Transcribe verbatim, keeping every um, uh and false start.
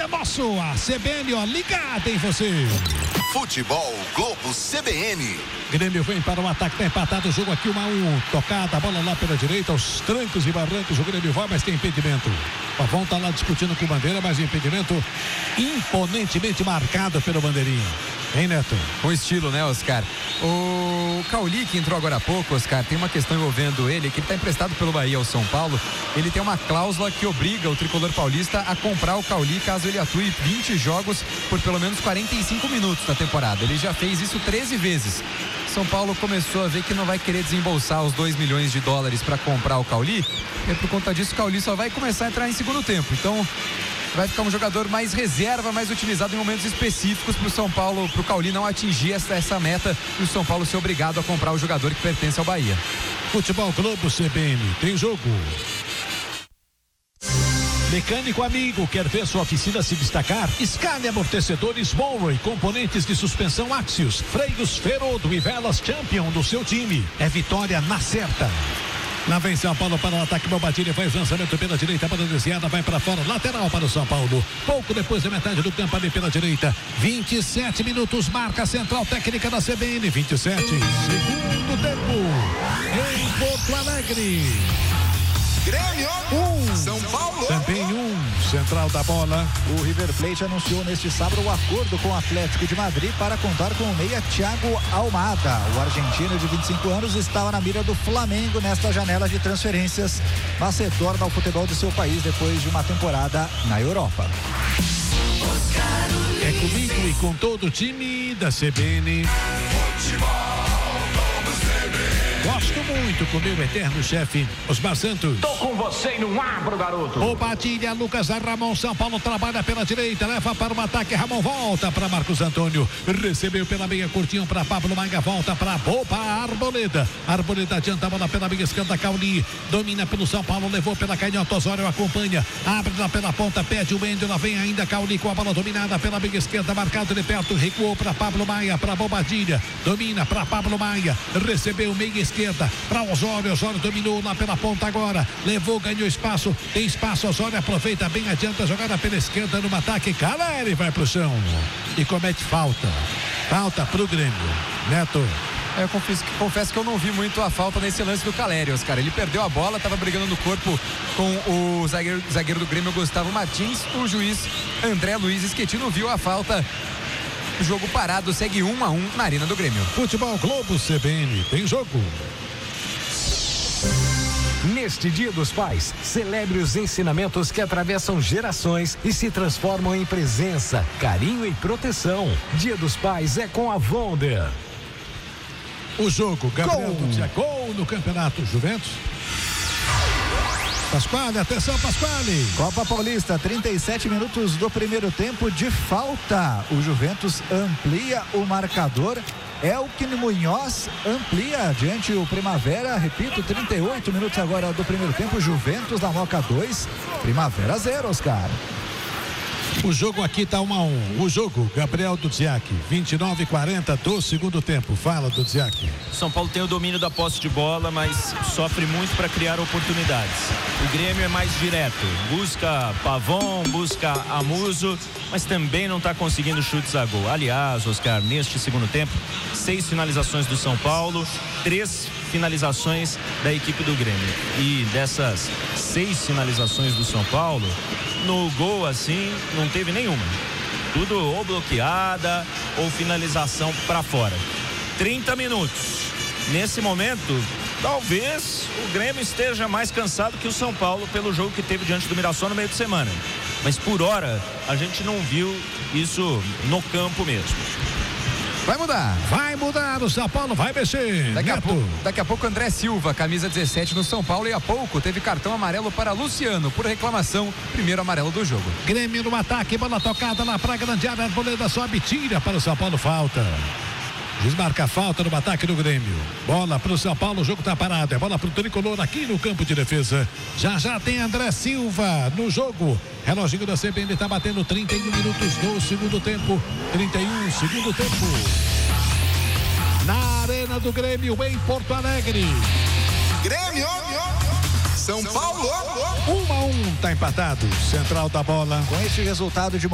é nosso. A C B N, ó, ligada em você. Futebol Globo C B N. Grêmio vem para o ataque, tá empatado o jogo aqui, um a um. Tocada, a bola lá pela direita, os trancos e barrancos, o Grêmio vai, mas tem impedimento. O Pavão tá lá discutindo com o Bandeira, mas impedimento imponentemente marcado pelo Bandeirinha. Hein, Neto? Com estilo, né, Oscar? O Cauli, que entrou agora há pouco, Oscar, tem uma questão envolvendo ele, que ele está emprestado pelo Bahia ao São Paulo. Ele tem uma cláusula que obriga o tricolor paulista a comprar o Cauli caso ele atue vinte jogos por pelo menos quarenta e cinco minutos na temporada. Ele já fez isso treze vezes. São Paulo começou a ver que não vai querer desembolsar os dois milhões de dólares para comprar o Cauli, e por conta disso o Cauli só vai começar a entrar em segundo tempo. Então vai ficar um jogador mais reserva, mais utilizado em momentos específicos para o São Paulo, para o Cauli não atingir essa, essa meta e o São Paulo ser obrigado a comprar o jogador que pertence ao Bahia. Futebol Globo C B N, tem jogo. Mecânico amigo, quer ver sua oficina se destacar? Escale amortecedores Monroe, componentes de suspensão Axios, freios Ferodo e velas Champion do seu time. É vitória na certa. Lá vem São Paulo para o ataque, Bobadilha faz lançamento pela direita, para desviada, vai para fora, lateral para o São Paulo. Pouco depois da metade do campo ali pela direita. vinte e sete minutos, marca a central técnica da C B N. vinte e sete, segundo tempo. Em Porto Alegre. Grêmio um, São Paulo também um, central da bola. O River Plate anunciou neste sábado o acordo com o Atlético de Madrid para contar com o meia Thiago Almada. O argentino de vinte e cinco anos estava na mira do Flamengo nesta janela de transferências, mas retorna ao futebol do seu país depois de uma temporada na Europa. É comigo e com todo o time da C B N. Gosto muito com meu eterno chefe, Osmar Santos. Tô com você e não abro, garoto. Bobadilha, Lucas Ramon, São Paulo trabalha pela direita, leva para o ataque, Ramon volta para Marcos Antônio, recebeu pela meia, curtinho para Pablo Manga, volta para Boba Arboleda. Arboleda adianta a bola pela meia esquerda, Cauli domina pelo São Paulo, levou pela canhota, Osório acompanha, abre lá pela ponta, pede o Wendel, lá vem ainda Cauli com a bola dominada pela meia esquerda, marcado de perto, recuou para Pablo Maia, para Bobadilha, domina para Pablo Maia, recebeu meia esquerda. Esquerda para Osório, Osório dominou lá pela ponta agora, levou, ganhou espaço, tem espaço, Osório aproveita bem, adianta, jogada pela esquerda no ataque, Caleri vai pro chão e comete falta, falta pro Grêmio. Neto. Eu confesso, confesso que eu não vi muito a falta nesse lance do Caleri, Oscar. Ele perdeu a bola, estava brigando no corpo com o zagueiro, zagueiro do Grêmio, Gustavo Martins. O juiz André Luiz Schettino viu a falta. O jogo parado, segue um a um na Arena do Grêmio. Futebol Globo C B N, tem jogo. Neste Dia dos Pais, celebre os ensinamentos que atravessam gerações e se transformam em presença, carinho e proteção. Dia dos Pais é com a Wonder. O jogo, Gabriel Dutia, gol no Campeonato Juventus. Pasquale, atenção Pasquale. Copa Paulista, trinta e sete minutos do primeiro tempo de falta. O Juventus amplia o marcador. Elkin Munhoz amplia adiante o Primavera, repito, trinta e oito minutos agora do primeiro tempo. Juventus da Moca dois, Primavera zero, Oscar. O jogo aqui tá um a um. O jogo, Gabriel Dudziak, vinte e nove e quarenta do segundo tempo. Fala, Dudziak. São Paulo tem o domínio da posse de bola, mas sofre muito para criar oportunidades. O Grêmio é mais direto, busca Pavon, busca Amuso, mas também não está conseguindo chutes a gol. Aliás, Oscar, neste segundo tempo, seis finalizações do São Paulo, três finalizações da equipe do Grêmio. E dessas seis finalizações do São Paulo, no gol assim, não teve nenhuma. Tudo ou bloqueada ou finalização para fora. trinta minutos. Nesse momento, talvez o Grêmio esteja mais cansado que o São Paulo pelo jogo que teve diante do Mirassol no meio de semana. Mas por hora, a gente não viu isso no campo mesmo. Vai mudar. Vai mudar, o São Paulo vai mexer. Daqui a, pouco, daqui a pouco André Silva, camisa dezessete no São Paulo, e há pouco teve cartão amarelo para Luciano por reclamação, primeiro amarelo do jogo. Grêmio no ataque, bola tocada lá para a grande área, Arboleda sobe, tira para o São Paulo, falta. Desmarca a falta no ataque do Grêmio. Bola para o São Paulo, o jogo está parado. É bola para o tricolor aqui no campo de defesa. Já já tem André Silva no jogo. Reloginho da C B N está batendo trinta e um minutos do segundo tempo. trinta e um, segundo tempo. Na Arena do Grêmio, em Porto Alegre. Grêmio, São Paulo. um a um, tá empatado. Central da bola. Com este resultado de